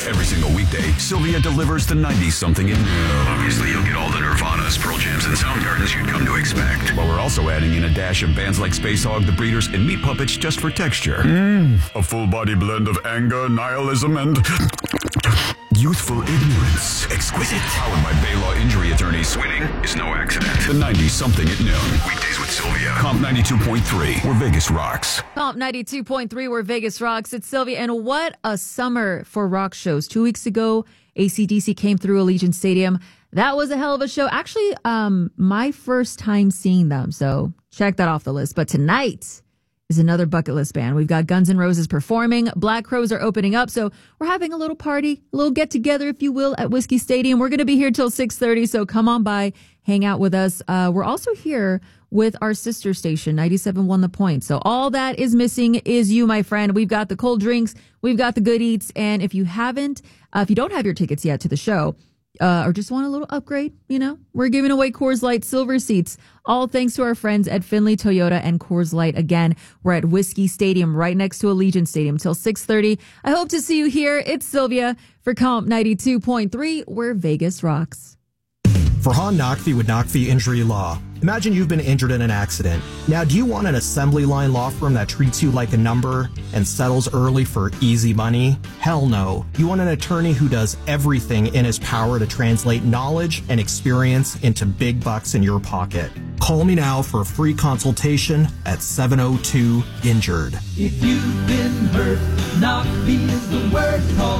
Every single weekday, Sylvia delivers the 90-something at noon. Obviously, you'll get all the Nirvanas, Pearl Jams, and Soundgardens you'd come to expect. But we're also adding in a dash of bands like Space Hog, The Breeders, and Meat Puppets just for texture. A full-body blend of anger, nihilism, and youthful ignorance. Exquisite. Powered by Baylaw Injury Attorneys. Winning is no accident. The 90-something at noon. Weekdays with Sylvia. Comp 92.3, where Vegas rocks. Comp 92.3, where Vegas rocks. It's Sylvia, and what a summer for rock shows. 2 weeks ago, AC/DC came through Allegiant Stadium. That was a hell of a show. Actually, my first time seeing them, so check that off the list. But tonight is another bucket list band. We've got Guns N' Roses performing. Black Crowes are opening up, so we're having a little party, a little get-together, if you will, at Whiskey Stadium. We're going to be here till 6:30, so come on by, hang out with us. We're also here with our sister station, 97.1 The Point. So all that is missing is you, my friend. We've got the cold drinks, we've got the good eats, and if you don't have your tickets yet to the show, or just want a little upgrade, we're giving away Coors Light silver seats, all thanks to our friends at Findlay Toyota and Coors Light. Again, we're at Whiskey Stadium, right next to Allegiant Stadium, till 6:30. I hope to see you here. It's Sylvia for Comp 92.3, where Vegas rocks. Farhan Naqvi with Naqvi Injury Law. Imagine you've been injured in an accident. Now, do you want an assembly line law firm that treats you like a number and settles early for easy money? Hell no. You want an attorney who does everything in his power to translate knowledge and experience into big bucks in your pocket. Call me now for a free consultation at 702-INJURED. If you've been hurt, Naqvi is the word. Call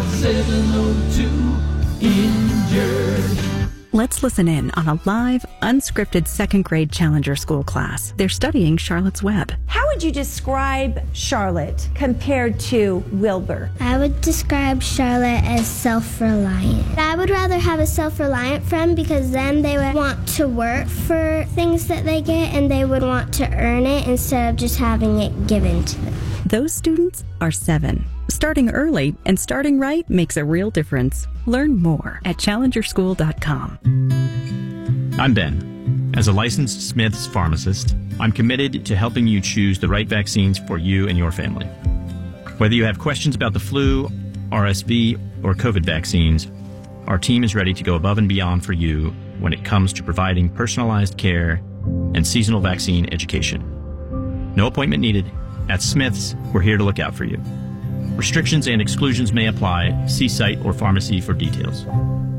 702-INJURED. Let's listen in on a live, unscripted second grade Challenger School class. They're studying Charlotte's Web. How would you describe Charlotte compared to Wilbur? I would describe Charlotte as self-reliant. I would rather have a self-reliant friend because then they would want to work for things that they get and they would want to earn it instead of just having it given to them. Those students are 7. Starting early and starting right makes a real difference. Learn more at challengerschool.com. I'm Ben. As a licensed Smith's pharmacist, I'm committed to helping you choose the right vaccines for you and your family. Whether you have questions about the flu, RSV, or COVID vaccines, our team is ready to go above and beyond for you when it comes to providing personalized care and seasonal vaccine education. No appointment needed. At Smith's, we're here to look out for you. Restrictions and exclusions may apply. See site or pharmacy for details.